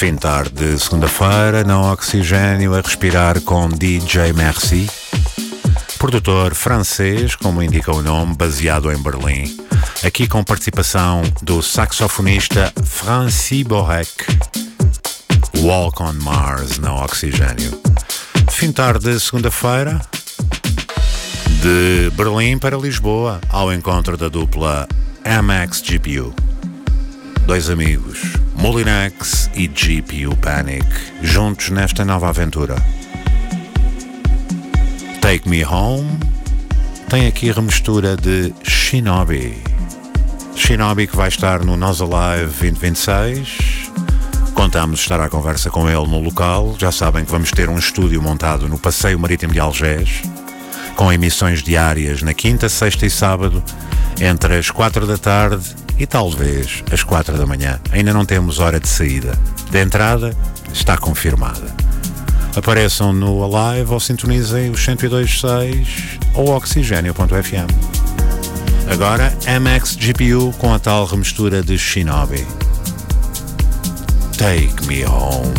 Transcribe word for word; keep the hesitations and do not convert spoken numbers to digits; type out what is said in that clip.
Fim de tarde de segunda-feira, no Oxigênio, a respirar com D J Merci, produtor francês, como indica o nome, baseado em Berlim. Aqui com participação do saxofonista Francis Borek. Walk on Mars, no Oxigênio. Fim de tarde de segunda-feira, de Berlim para Lisboa, ao encontro da dupla M X G P U. Dois amigos, Molinex e G P U Panic, juntos nesta nova aventura. Take Me Home tem aqui a remistura de Shinobi. Shinobi, que vai estar no Nós Alive vinte vinte e seis. Contamos estar à conversa com ele no local. Já sabem que vamos ter um estúdio montado no Passeio Marítimo de Algés, com emissões diárias na quinta, sexta e sábado, entre as quatro da tarde e talvez às quatro da manhã. Ainda não temos hora de saída. De entrada está confirmada. Apareçam no Alive ou sintonizem os cento e dois ponto seis ou oxigênio ponto f m. Agora M X G P U com a tal remistura de Shinobi. Take Me Home.